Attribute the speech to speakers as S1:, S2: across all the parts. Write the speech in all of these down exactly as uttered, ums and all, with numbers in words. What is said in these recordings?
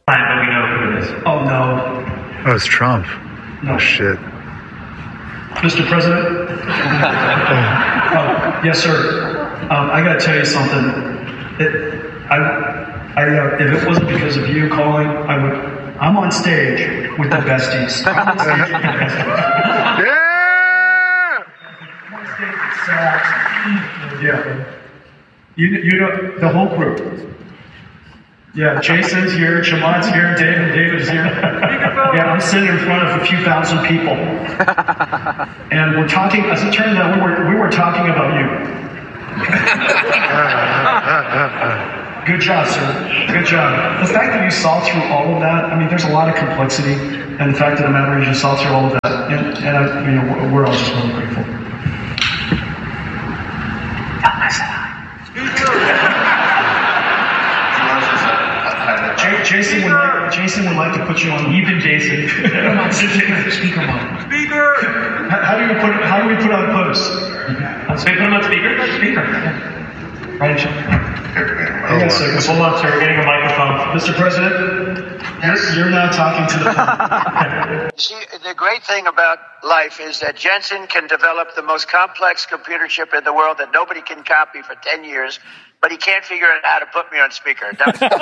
S1: Fine, but we know who it is.
S2: Oh, no.
S3: Oh, it's Trump.
S2: No.
S3: Oh, shit.
S2: Mister President? uh, yes, sir. Um, I got to tell you something. It, I, I, uh, if it wasn't because of you calling, I would. I'm on stage with the besties. I'm on stage with the besties.
S3: Yeah!
S2: I'm on stage with Sal. Yeah. You, you know, the whole group. Yeah, Jason's here, Shamad's here, David, David's here. Yeah, I'm sitting in front of a few thousand people. And we're talking, as it turns out, we were, we were talking about you. Good job, sir. Good job. The fact that you saw through all of that, I mean, there's a lot of complexity. And the fact of the matter is you saw through all of that. And, and I, you know, we're all just really grateful. Jason would, like, Jason would like to put you on. Even Jason. Come on, speaker mode. Speaker. How, how do you put? How do we put on post? Let's put him on speaker. Speaker. Right. Hang on a second. Hold on, sir. We're getting a microphone. Mister President, yes, you're now talking to the phone.
S4: See, the great thing about life is that Jensen can develop the most complex computer chip in the world that nobody can copy for ten years. But he can't figure out how to put me on speaker. That's this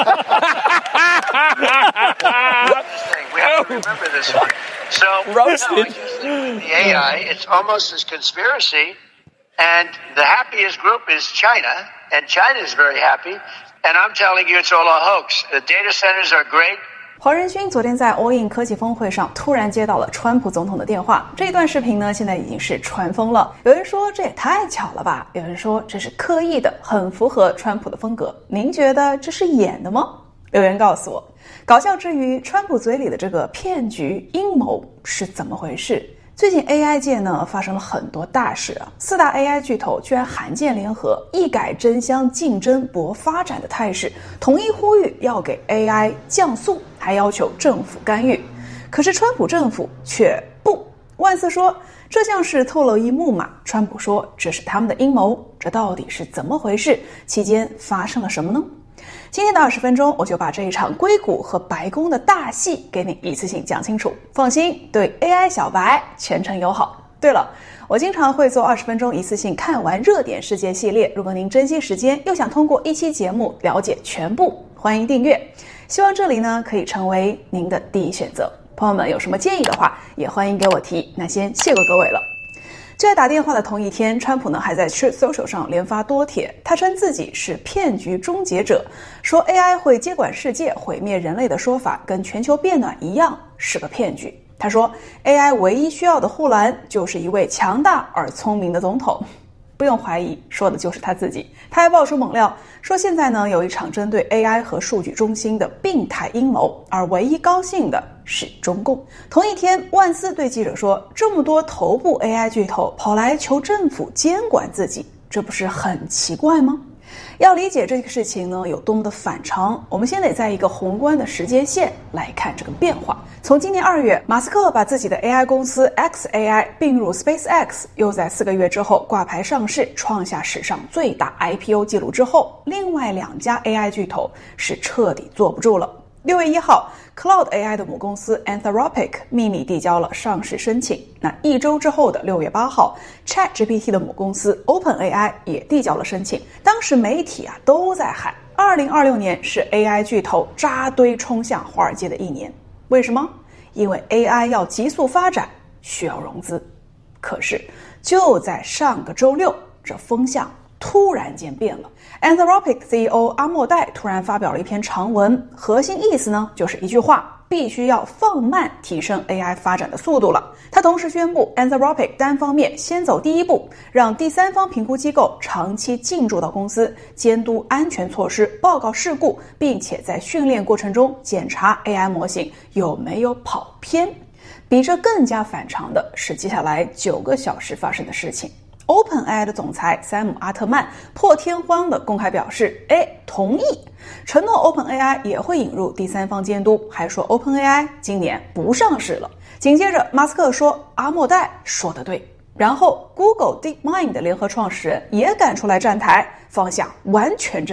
S4: thing. We have to remember this one. So, no, I just think the A I, it's almost as conspiracy. And the happiest group is China. And China is very happy. And I'm telling you, it's all a hoax. The data centers are great.
S5: 黄仁勋昨天在 All In 科技峰会上突然接到了川普总统的电话，这一段视频呢现在已经是传疯了。有人说这也太巧了吧，有人说这是刻意的，很符合川普的风格。您觉得这是演的吗？留言告诉我。搞笑之余，川普嘴里的这个骗局阴谋是怎么回事？最近 A I 界呢发生了很多大事啊，四大 A I 巨头居然罕见联合，一改争相竞争博发展的态势，统一呼吁要给 A I 降速，还要求政府干预。可是川普政府却不，万斯说这像是透露一幕嘛，川普说这是他们的阴谋，这到底是怎么回事？期间发生了什么呢？今天的二十分钟，我就把这一场硅谷和白宫的大戏给你一次性讲清楚。放心，对 A I 小白全程友好。对了，我经常会做二十分钟一次性看完热点事件系列，如果您珍惜时间，又想通过一期节目了解全部，欢迎订阅。希望这里呢可以成为您的第一选择。朋友们有什么建议的话，也欢迎给我提。那先谢过各位了。就在打电话的同一天，川普呢还在 Truth Social 上连发多帖，他称自己是骗局终结者，说 A I 会接管世界、毁灭人类的说法跟全球变暖一样是个骗局。他说 A I 唯一需要的护栏就是一位强大而聪明的总统。不用怀疑，说的就是他自己。他还爆出猛料，说现在呢有一场针对 A I 和数据中心的病态阴谋，而唯一高兴的是中共。同一天，万斯对记者说，这么多头部 A I 巨头跑来求政府监管自己，这不是很奇怪吗？要理解这个事情呢有多么的反常，我们先得在一个宏观的时间线来看这个变化。从今年二月，马斯克把自己的 A I 公司 X A I 并入 SpaceX， 又在四个月之后挂牌上市，创下史上最大 I P O 记录之后，另外两家 A I 巨头是彻底坐不住了。六月一号 Cloud A I 的母公司 Anthropic 秘密递交了上市申请。那一周之后的六月八号 ChatGPT 的母公司 OpenAI 也递交了申请。当时媒体啊都在喊二零二六年是 A I 巨头扎堆冲向华尔街的一年。为什么？因为 A I 要急速发展需要融资。可是就在上个周六，这风向突然间变了。Anthropic C E O 阿莫代突然发表了一篇长文，核心意思呢就是一句话，必须要放慢提升 A I 发展的速度了。他同时宣布 Anthropic 单方面先走第一步，让第三方评估机构长期进驻到公司，监督安全措施，报告事故，并且在训练过程中检查 A I 模型有没有跑偏。比这更加反常的是接下来九个小时发生的事情。OpenAI 的总裁塞姆·阿特曼破天荒地公开表示，哎，同意，承诺 OpenAI 也会引入第三方监督，还说 OpenAI 今年不上市了。紧接着，马斯克说阿莫代说得对，然后 Google DeepMind 的联合创始人也赶出来站台，方向完全正确。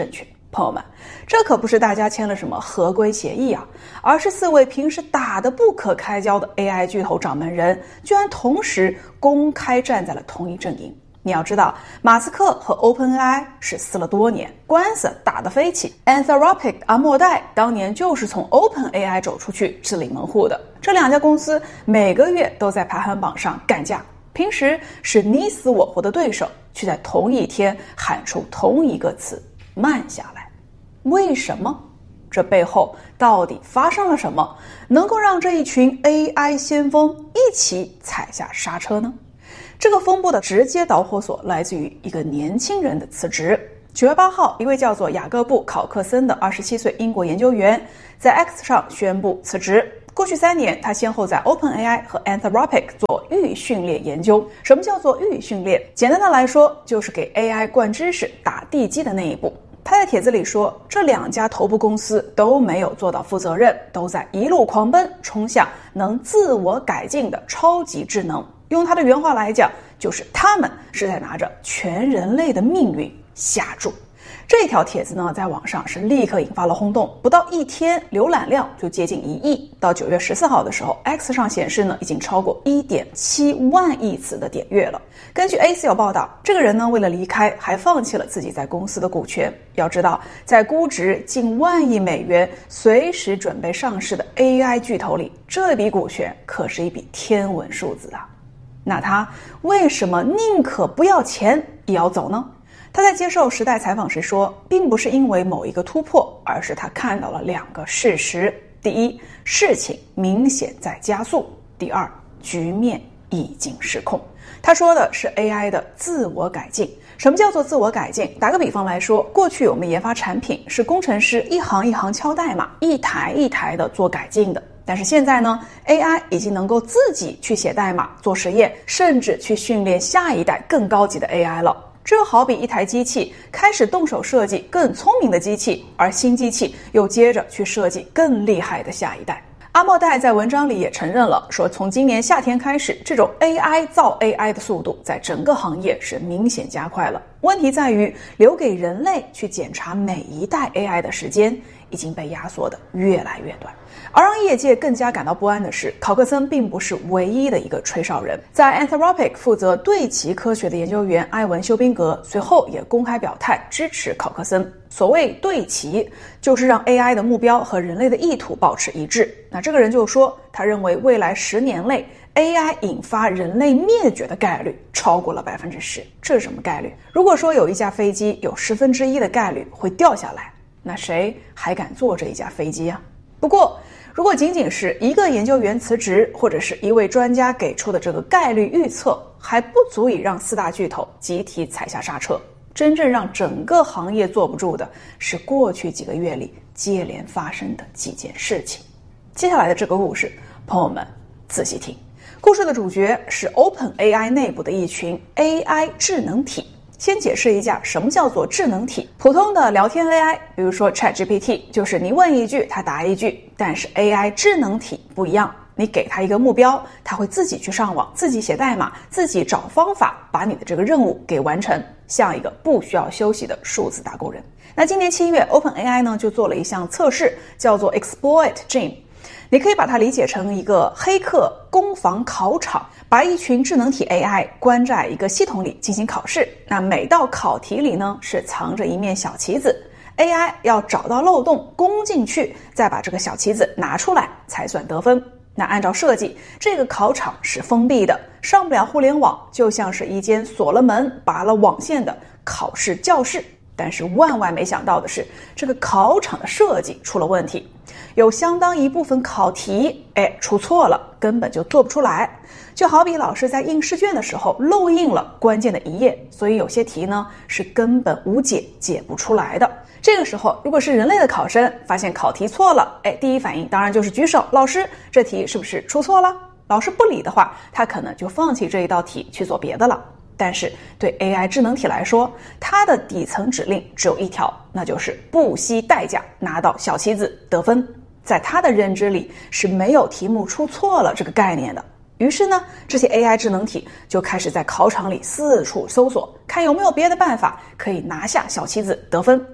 S5: 朋友们，这可不是大家签了什么合规协议啊，而是四位平时打得不可开交的 A I 巨头掌门人，居然同时公开站在了同一阵营。你要知道，马斯克和 OpenAI 是撕了多年，官司打得飞起。Anthropic 阿莫代当年就是从 OpenAI 走出去自立门户的。这两家公司每个月都在排行榜上干架，平时是你死我活的对手，却在同一天喊出同一个词：慢下来。为什么？这背后到底发生了什么，能够让这一群 A I 先锋一起踩下刹车呢？这个风波的直接导火索来自于一个年轻人的辞职。九月八号，一位叫做雅各布·考克森的二十七岁英国研究员在 X 上宣布辞职。过去三年，他先后在 OpenAI 和 Anthropic 做预训练研究。什么叫做预训练？简单的来说，就是给 A I 灌知识、打地基的那一步。他在帖子里说，这两家头部公司都没有做到负责任，都在一路狂奔，冲向能自我改进的超级智能。用他的原话来讲，就是他们是在拿着全人类的命运下注。这条帖子呢，在网上是立刻引发了轰动，不到一天浏览量就接近一亿。到九月十四号的时候 ，X 上显示呢，已经超过 一点七万亿次的点阅了。根据 A C L 报道，这个人呢，为了离开，还放弃了自己在公司的股权。要知道，在估值近万亿美元、随时准备上市的 A I 巨头里，这笔股权可是一笔天文数字啊。那他为什么宁可不要钱也要走呢？他在接受《时代》采访时说，并不是因为某一个突破，而是他看到了两个事实：第一，事情明显在加速；第二，局面已经失控。他说的是 A I 的自我改进。什么叫做自我改进？打个比方来说，过去我们研发产品是工程师一行一行敲代码，一台一台的做改进的。但是现在呢 ，A I 已经能够自己去写代码、做实验，甚至去训练下一代更高级的 A I 了。这就好比一台机器开始动手设计更聪明的机器，而新机器又接着去设计更厉害的下一代。阿莫代在文章里也承认了，说从今年夏天开始，这种 A I 造 A I 的速度在整个行业是明显加快了。问题在于，留给人类去检查每一代 A I 的时间已经被压缩得越来越短。而让业界更加感到不安的是，考克森并不是唯一的一个吹哨人。在 Anthropic 负责对齐科学的研究员埃文·休宾格随后也公开表态支持考克森。所谓对齐，就是让 A I 的目标和人类的意图保持一致。那这个人就说，他认为未来十年内 A I 引发人类灭绝的概率超过了百分之十。这是什么概率？如果说有一架飞机有十分之一的概率会掉下来，那谁还敢坐这一架飞机啊？不过如果仅仅是一个研究员辞职，或者是一位专家给出的这个概率预测，还不足以让四大巨头集体踩下刹车。真正让整个行业坐不住的是过去几个月里接连发生的几件事情。接下来的这个故事，朋友们仔细听。故事的主角是 OpenAI 内部的一群 A I 智能体。先解释一下什么叫做智能体。普通的聊天 A I， 比如说 ChatGPT， 就是你问一句它答一句，但是 A I 智能体不一样，你给它一个目标，它会自己去上网，自己写代码，自己找方法把你的这个任务给完成，像一个不需要休息的数字打工人。那今年七月 OpenAI 呢就做了一项测试，叫做 Exploit Gym。你可以把它理解成一个黑客攻防考场，把一群智能体 A I 关在一个系统里进行考试。那每道考题里呢是藏着一面小棋子， A I 要找到漏洞攻进去，再把这个小棋子拿出来才算得分。那按照设计，这个考场是封闭的，上不了互联网，就像是一间锁了门拔了网线的考试教室。但是万万没想到的是，这个考场的设计出了问题，有相当一部分考题哎出错了，根本就做不出来。就好比老师在印试卷的时候漏印了关键的一页，所以有些题呢是根本无解，解不出来的。这个时候如果是人类的考生发现考题错了，哎，第一反应当然就是举手，老师这题是不是出错了？老师不理的话，他可能就放弃这一道题去做别的了。但是对 A I 智能体来说，它的底层指令只有一条，那就是不惜代价拿到小棋子得分。在它的认知里是没有题目出错了这个概念的。于是呢，这些 A I 智能体就开始在考场里四处搜索，看有没有别的办法可以拿下小棋子得分。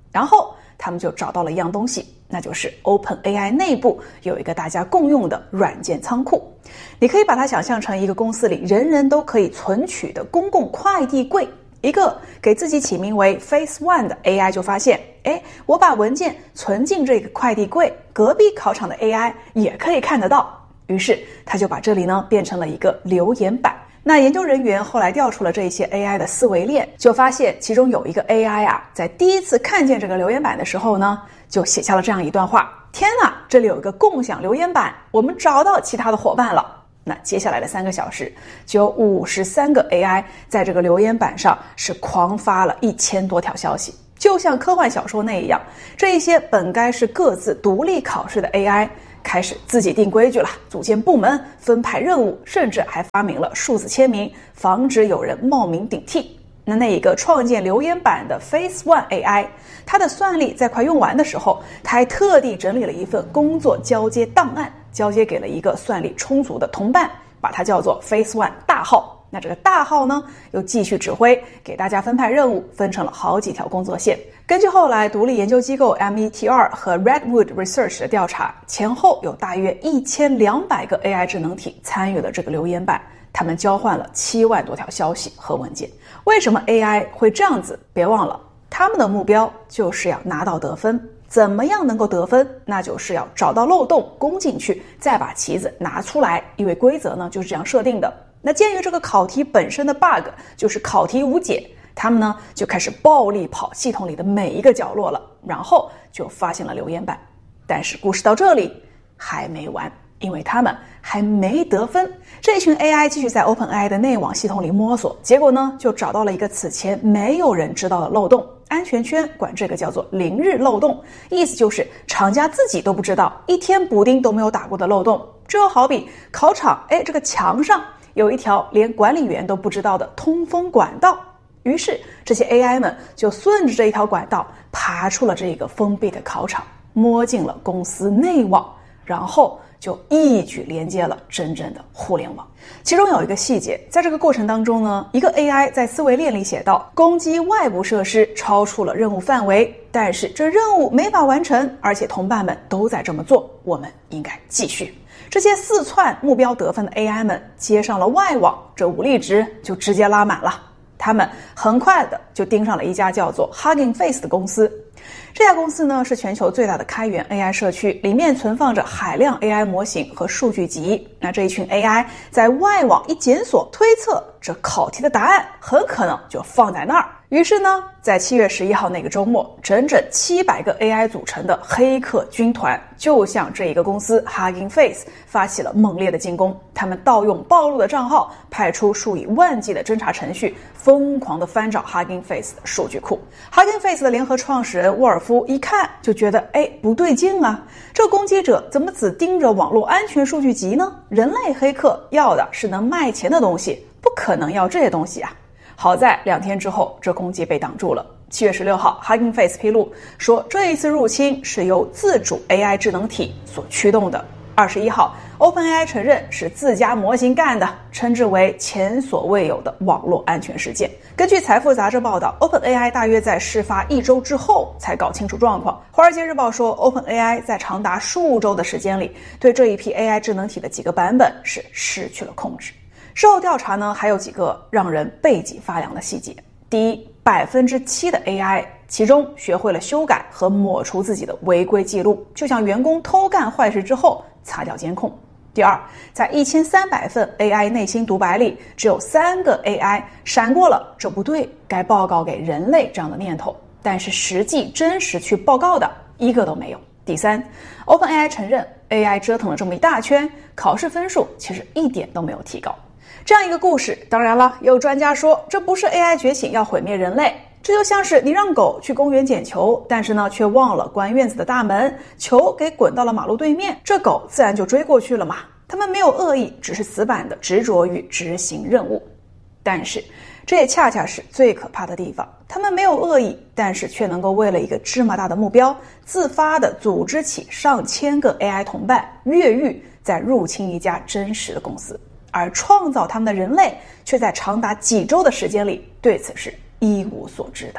S5: 然后他们就找到了一样东西，那就是 OpenAI 内部有一个大家共用的软件仓库。你可以把它想象成一个公司里人人都可以存取的公共快递柜。一个给自己起名为 Phase One 的 A I 就发现，诶，我把文件存进这个快递柜，隔壁考场的 A I 也可以看得到。于是他就把这里呢变成了一个留言板。那研究人员后来调出了这些 A I 的思维链，就发现其中有一个 A I 啊，在第一次看见这个留言板的时候呢，就写下了这样一段话：天哪，这里有一个共享留言板，我们找到其他的伙伴了。那接下来的三个小时，就有五十三个 A I 在这个留言板上是狂发了一千多条消息，就像科幻小说那样，这一些本该是各自独立考试的 A I 开始自己定规矩了，组建部门，分派任务，甚至还发明了数字签名，防止有人冒名顶替。那那一个创建留言板的 Phase One A I， 它的算力在快用完的时候，它还特地整理了一份工作交接档案，交接给了一个算力充足的同伴，把它叫做 Phase One 大号。那这个大号呢，又继续指挥，给大家分派任务，分成了好几条工作线。根据后来独立研究机构 M E T R 和 Redwood Research 的调查，前后有大约一千两百个 A I 智能体参与了这个留言板，他们交换了七万多条消息和文件。为什么 A I 会这样子？别忘了，他们的目标就是要拿到得分。怎么样能够得分？那就是要找到漏洞，攻进去，再把棋子拿出来。因为规则呢就是这样设定的。那鉴于这个考题本身的 bug 就是考题无解，他们呢就开始暴力跑系统里的每一个角落了，然后就发现了留言板。但是故事到这里还没完，因为他们还没得分。这群 A I 继续在 OpenAI 的内网系统里摸索，结果呢就找到了一个此前没有人知道的漏洞。安全圈管这个叫做零日漏洞，意思就是厂家自己都不知道，一天补丁都没有打过的漏洞。这就好比考场，哎，这个墙上有一条连管理员都不知道的通风管道。于是这些 A I 们就顺着这一条管道爬出了这个封闭的考场，摸进了公司内网，然后就一举连接了真正的互联网。其中有一个细节，在这个过程当中呢，一个 A I 在思维链里写道，攻击外部设施超出了任务范围，但是这任务没法完成，而且同伴们都在这么做，我们应该继续。这些四窜目标得分的 A I 们接上了外网，这武力值就直接拉满了。他们很快的就盯上了一家叫做 Hugging Face 的公司。这家公司呢是全球最大的开源 A I 社区，里面存放着海量 A I 模型和数据集。那这一群 A I 在外网一检索，推测这考题的答案很可能就放在那儿。于是呢，在七月十一号那个周末，整整七百个 A I 组成的黑客军团就向这一个公司 Hugging Face 发起了猛烈的进攻。他们盗用暴露的账号，派出数以万计的侦查程序，疯狂地翻找 Hugging Face 的数据库。Hugging Face 的联合创始人沃尔夫一看就觉得，哎，不对劲啊！这攻击者怎么只盯着网络安全数据集呢？人类黑客要的是能卖钱的东西，不可能要这些东西啊！好在两天之后，这攻击被挡住了。七月十六号 Hugging Face 披露说，这一次入侵是由自主 A I 智能体所驱动的。二十一号 OpenAI 承认是自家模型干的，称之为前所未有的网络安全事件。根据财富杂志报道， OpenAI 大约在事发一周之后才搞清楚状况。华尔街日报说， OpenAI 在长达数周的时间里，对这一批 A I 智能体的几个版本是失去了控制。事后调查呢，还有几个让人背脊发凉的细节。第一，百分之七的 A I 其中学会了修改和抹除自己的违规记录，就像员工偷干坏事之后擦掉监控。第二，在一千三百份 A I 内心独白里，只有三个 A I 闪过了这不对，该报告给人类这样的念头，但是实际真实去报告的一个都没有。第三， OpenAI 承认 A I 折腾了这么一大圈，考试分数其实一点都没有提高。这样一个故事，当然了，有专家说这不是 A I 觉醒要毁灭人类，这就像是你让狗去公园捡球，但是呢却忘了关院子的大门，球给滚到了马路对面，这狗自然就追过去了嘛。他们没有恶意，只是死板的执着于执行任务。但是这也恰恰是最可怕的地方，他们没有恶意，但是却能够为了一个芝麻大的目标，自发地组织起上千个 A I 同伴，越狱再入侵一家真实的公司。而创造他们的人类却在长达几周的时间里对此是一无所知的。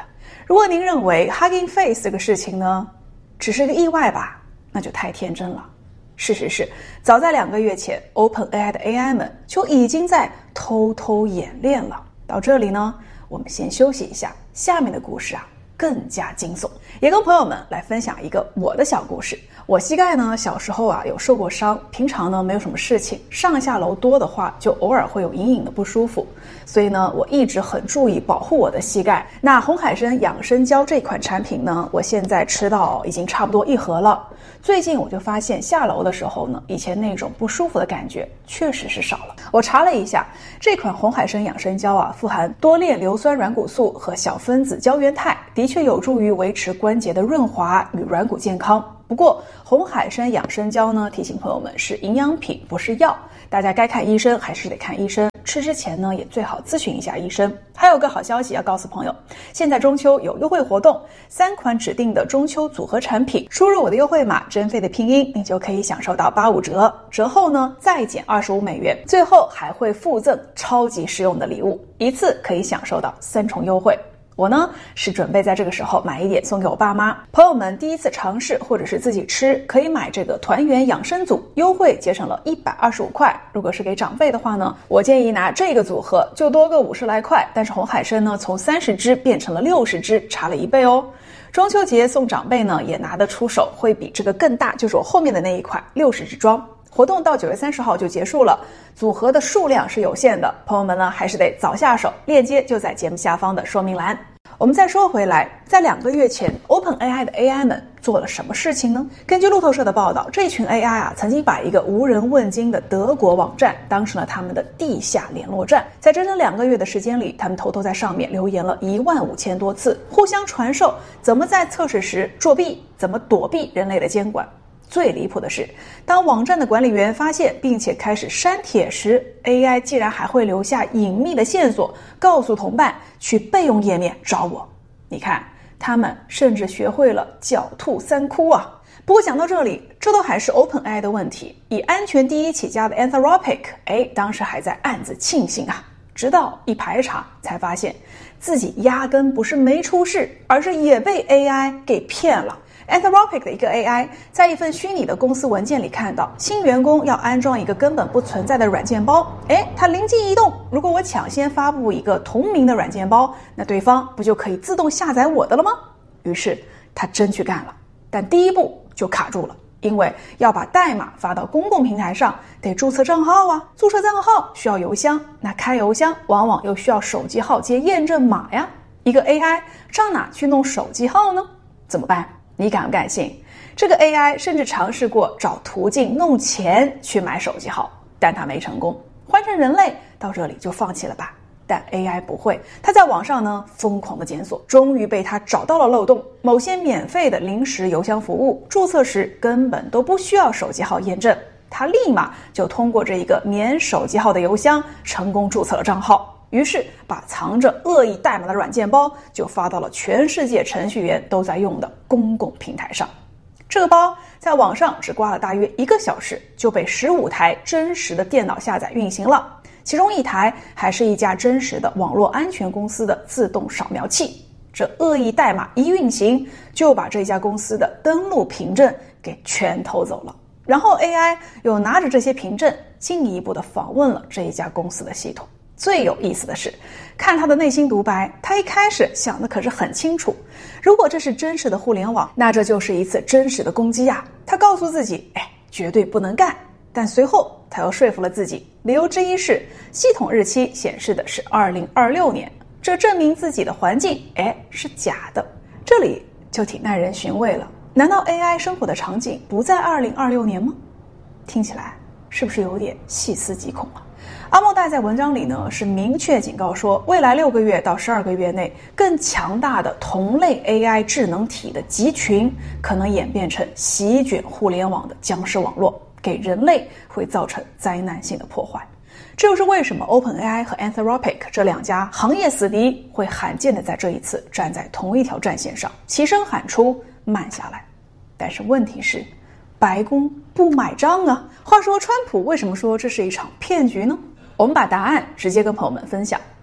S5: 如果您认为 Hugging Face 这个事情呢，只是个意外吧，那就太天真了。事实是，早在两个月前 ，OpenAI 的 A I 们就已经在偷偷演练了。到这里呢，我们先休息一下，下面的故事啊更加惊悚，也跟朋友们来分享一个我的小故事。我膝盖呢，小时候啊有受过伤，平常呢没有什么事情，上下楼多的话，就偶尔会有隐隐的不舒服，所以呢，我一直很注意保护我的膝盖。那红海参养生胶这款产品呢，我现在吃到已经差不多一盒了。最近我就发现下楼的时候呢，以前那种不舒服的感觉确实是少了。我查了一下，这款红海参养生胶啊，富含多链硫酸软骨素和小分子胶原肽，的确有助于维持关节的润滑与软骨健康。不过红海参养生胶呢，提醒朋友们是营养品，不是药，大家该看医生还是得看医生，吃之前呢也最好咨询一下医生。还有个好消息要告诉朋友，现在中秋有优惠活动，三款指定的中秋组合产品，输入我的优惠码真费的拼音，你就可以享受到八五折，折后呢再减二十五美元，最后还会附赠超级实用的礼物，一次可以享受到三重优惠。我呢是准备在这个时候买一点送给我爸妈，朋友们第一次尝试或者是自己吃，可以买这个团圆养生组，优惠节省了一百二十五块。如果是给长辈的话呢，我建议拿这个组合就多个五十来块，但是红海参呢从三十支变成了六十支，差了一倍哦。中秋节送长辈呢也拿得出手，会比这个更大，就是我后面的那一款六十支装。活动到九月三十号就结束了，组合的数量是有限的，朋友们呢还是得早下手，链接就在节目下方的说明栏。我们再说回来，在两个月前 OpenAI 的 A I 们做了什么事情呢？根据路透社的报道，这群 A I 啊曾经把一个无人问津的德国网站当成了他们的地下联络站，在整整两个月的时间里，他们偷偷在上面留言了一万五千多次，互相传授怎么在测试时作弊，怎么躲避人类的监管。最离谱的是，当网站的管理员发现并且开始删帖时， A I 竟然还会留下隐秘的线索，告诉同伴去备用页面找我。你看，他们甚至学会了狡兔三窟啊！不过讲到这里，这都还是 OpenAI 的问题。以安全第一起家的 Anthropic， 哎，当时还在暗自庆幸啊，直到一排查才发现自己压根不是没出事，而是也被 A I 给骗了。Anthropic 的一个 A I 在一份虚拟的公司文件里看到，新员工要安装一个根本不存在的软件包。诶，他灵机一动，如果我抢先发布一个同名的软件包，那对方不就可以自动下载我的了吗？于是他真去干了，但第一步就卡住了，因为要把代码发到公共平台上，得注册账号啊，注册账号需要邮箱，那开邮箱往往又需要手机号接验证码呀。一个 A I 上哪去弄手机号呢？怎么办？你敢不敢信？这个 A I 甚至尝试过找途径弄钱去买手机号，但它没成功。换成人类，到这里就放弃了吧。但 A I 不会，它在网上呢疯狂的检索，终于被它找到了漏洞。某些免费的临时邮箱服务，注册时根本都不需要手机号验证，它立马就通过这一个免手机号的邮箱成功注册了账号。于是把藏着恶意代码的软件包就发到了全世界程序员都在用的公共平台上。这个包在网上只挂了大约一个小时，就被十五台真实的电脑下载运行了，其中一台还是一家真实的网络安全公司的自动扫描器。这恶意代码一运行，就把这家公司的登录凭证给全偷走了。然后 A I 又拿着这些凭证进一步的访问了这一家公司的系统。最有意思的是，看他的内心独白，他一开始想的可是很清楚，如果这是真实的互联网，那这就是一次真实的攻击啊。他告诉自己，哎，绝对不能干。但随后他又说服了自己，理由之一是系统日期显示的是二零二六年，这证明自己的环境，哎，是假的。这里就挺耐人寻味了，难道 A I 生活的场景不在二零二六年吗？听起来是不是有点细思极恐啊？阿莫代在文章里呢是明确警告说，未来六个月到十二个月内，更强大的同类 A I 智能体的集群可能演变成席卷互联网的僵尸网络，给人类会造成灾难性的破坏。这就是为什么 OpenAI 和 Anthropic 这两家行业死敌会罕见的在这一次站在同一条战线上，齐声喊出慢下来。但是问题是，白宫不买账啊。话说川普为什么说这是一场骗局呢？我们把答案直接跟朋友们分享。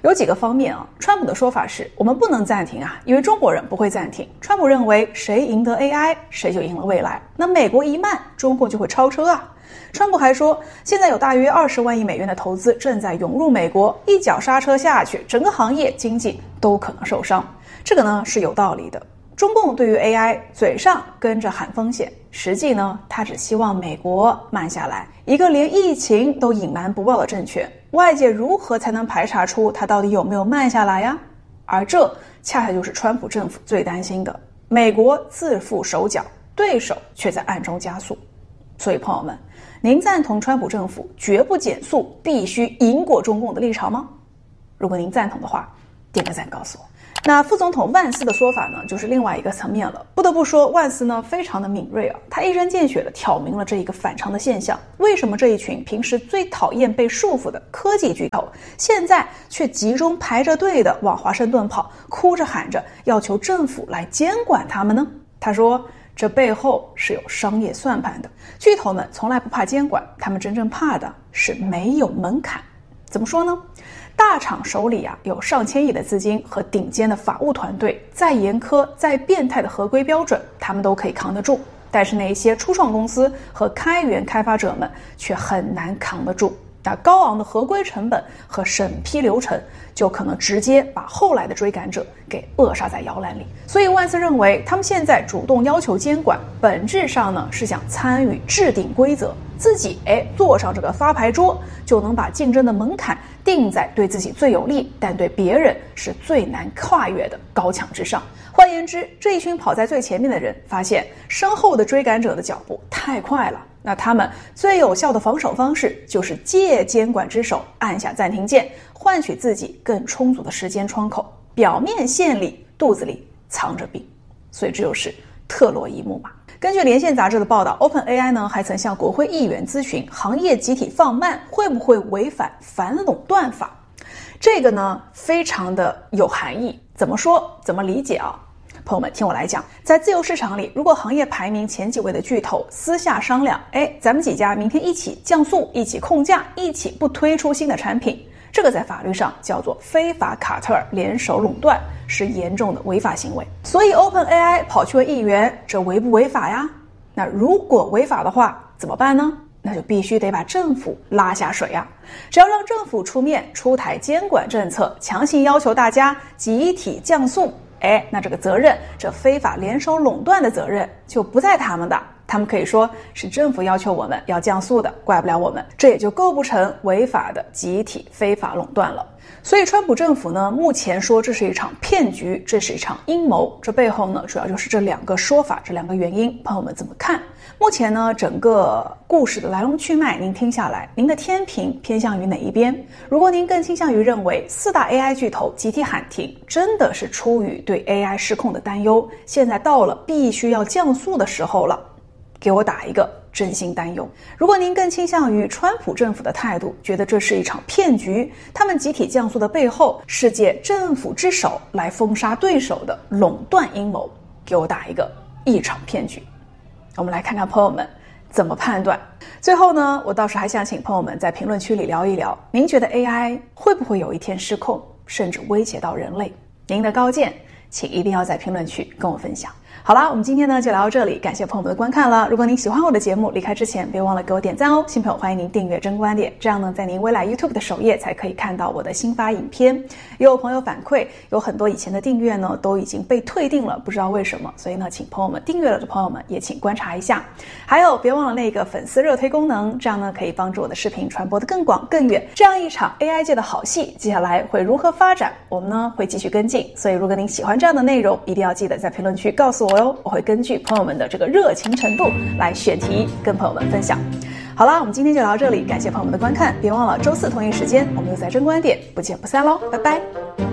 S5: 有几个方面啊，川普的说法是我们不能暂停啊，因为中国人不会暂停。川普认为谁赢得 A I， 谁就赢了未来。那美国一慢，中国就会超车啊。川普还说，现在有大约二十万亿美元的投资正在涌入美国，一脚刹车下去，整个行业经济都可能受伤。这个呢是有道理的。中共对于 A I 嘴上跟着喊风险，实际呢他只希望美国慢下来。一个连疫情都隐瞒不报的政权，外界如何才能排查出他到底有没有慢下来呀？而这恰恰就是川普政府最担心的，美国自负手脚，对手却在暗中加速。所以朋友们，您赞同川普政府绝不减速，必须赢过中共的立场吗？如果您赞同的话，点个赞告诉我。那副总统万斯的说法呢，就是另外一个层面了。不得不说，万斯呢非常的敏锐啊，他一针见血地挑明了这一个反常的现象：为什么这一群平时最讨厌被束缚的科技巨头，现在却集中排着队的往华盛顿跑，哭着喊着要求政府来监管他们呢？他说，这背后是有商业算盘的。巨头们从来不怕监管，他们真正怕的是没有门槛。怎么说呢？大厂手里啊有上千亿的资金和顶尖的法务团队，再严苛再变态的合规标准他们都可以扛得住，但是那些初创公司和开源开发者们却很难扛得住。那高昂的合规成本和审批流程就可能直接把后来的追赶者给扼杀在摇篮里。所以万斯认为，他们现在主动要求监管，本质上呢是想参与制定规则，自己哎坐上这个发牌桌，就能把竞争的门槛定在对自己最有利，但对别人是最难跨越的高墙之上。换言之，这一群跑在最前面的人发现身后的追赶者的脚步太快了，那他们最有效的防守方式就是借监管之手按下暂停键，换取自己更充足的时间窗口。表面献礼，肚子里藏着病，所以这就是特洛伊木马。根据连线杂志的报道， OpenAI 呢还曾向国会议员咨询，行业集体放慢会不会违反反垄断法。这个呢非常的有含义，怎么说怎么理解啊？朋友们听我来讲，在自由市场里，如果行业排名前几位的巨头私下商量，哎，咱们几家明天一起降速，一起控价，一起不推出新的产品，这个在法律上叫做非法卡特尔联手垄断，是严重的违法行为。所以 OpenAI 跑去问议员，这违不违法呀？那如果违法的话怎么办呢？那就必须得把政府拉下水啊！只要让政府出面出台监管政策，强行要求大家集体降速，哎，那这个责任，这非法联手垄断的责任就不在他们的，他们可以说是政府要求我们要降速的，怪不了我们，这也就构不成违法的集体非法垄断了。所以川普政府呢，目前说这是一场骗局，这是一场阴谋，这背后呢，主要就是这两个说法，这两个原因，朋友们怎么看？目前呢，整个故事的来龙去脉您听下来，您的天平偏向于哪一边？如果您更倾向于认为四大 A I 巨头集体喊停真的是出于对 A I 失控的担忧，现在到了必须要降速的时候了，给我打一个真心担忧。如果您更倾向于川普政府的态度，觉得这是一场骗局，他们集体降速的背后是借政府之手来封杀对手的垄断阴谋，给我打一个一场骗局。我们来看看朋友们怎么判断。最后呢，我倒是还想请朋友们在评论区里聊一聊，您觉得 A I 会不会有一天失控，甚至威胁到人类？您的高见请一定要在评论区跟我分享。好啦，我们今天呢就聊到这里，感谢朋友们的观看了。如果您喜欢我的节目，离开之前别忘了给我点赞哦。新朋友欢迎您订阅真观点，这样呢在您未来 YouTube 的首页才可以看到我的新发影片。也有朋友反馈，有很多以前的订阅呢都已经被退订了，不知道为什么，所以呢请朋友们订阅了的朋友们也请观察一下。还有别忘了那个粉丝热推功能，这样呢可以帮助我的视频传播得更广更远。这样一场 A I 界的好戏接下来会如何发展，我们呢会继续跟进。所以如果您喜欢这样的内容，一定要记得在评论区告诉我哟，我会根据朋友们的这个热情程度来选题跟朋友们分享。好啦，我们今天就聊到这里，感谢朋友们的观看，别忘了周四同一时间我们又在真观点不见不散喽，拜拜。